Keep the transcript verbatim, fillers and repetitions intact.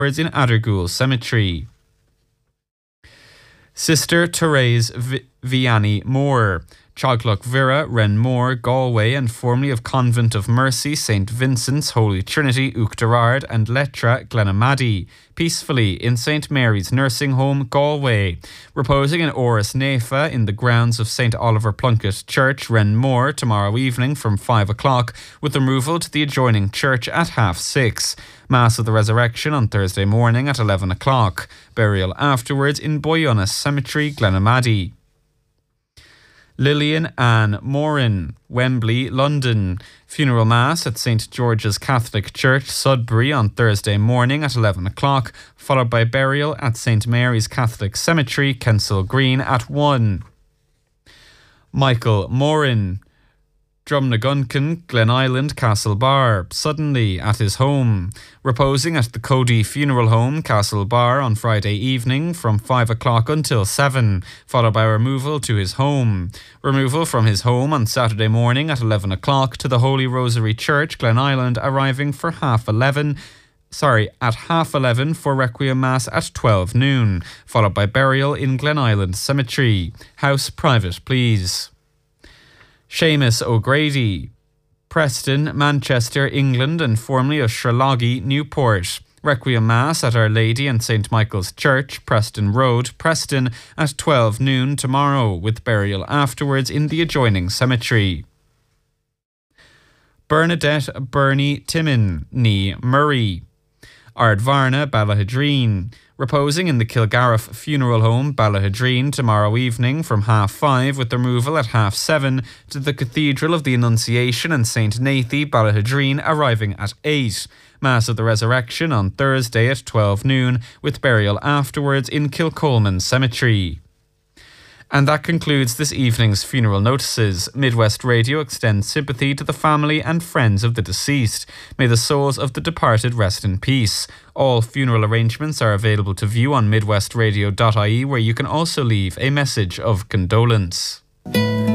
in Addergoole Cemetery. Sister Therese v- Vianney Moore, Choglock Vera, Renmore, Galway, and formerly of Convent of Mercy, Saint Vincent's, Holy Trinity, Uachtarard, and Lettra, Glenamaddy, peacefully in Saint Mary's Nursing Home, Galway, reposing in Oris Nefa in the grounds of Saint Oliver Plunkett Church, Renmore, tomorrow evening from five o'clock, with removal to the adjoining church at half six. Mass of the Resurrection on Thursday morning at eleven o'clock. Burial afterwards in Boyunas Cemetery, Glenamaddy. Lillian Ann Morin, Wembley, London. Funeral Mass at Saint George's Catholic Church, Sudbury on Thursday morning at eleven o'clock, followed by burial at Saint Mary's Catholic Cemetery, Kensal Green at one. Michael Morin, Drumnaguncan, Glen Island, Castlebar, suddenly at his home. Reposing at the Cody Funeral Home, Castlebar, on Friday evening from five o'clock until seven, followed by removal to his home. Removal from his home on Saturday morning at eleven o'clock to the Holy Rosary Church, Glen Island, arriving for half eleven. Sorry, at half eleven for Requiem Mass at twelve noon, followed by burial in Glen Island Cemetery. House private, please. Seamus O'Grady, Preston, Manchester, England, and formerly of Sherloggy, Newport. Requiem Mass at Our Lady and Saint Michael's Church, Preston Road, Preston, at twelve noon tomorrow, with burial afterwards in the adjoining cemetery. Bernadette Bernie Timmin, nee Murray. Ardvarna, Ballahadreen. Reposing in the Kilgariff Funeral Home, Ballahadreen, tomorrow evening from half five, with removal at half seven to the Cathedral of the Annunciation and Saint Nathy, Ballahadreen, arriving at eight. Mass of the Resurrection on Thursday at twelve noon, with burial afterwards in Kilcolman Cemetery. And that concludes this evening's funeral notices. Midwest Radio extends sympathy to the family and friends of the deceased. May the souls of the departed rest in peace. All funeral arrangements are available to view on midwest radio dot I E, where you can also leave a message of condolence.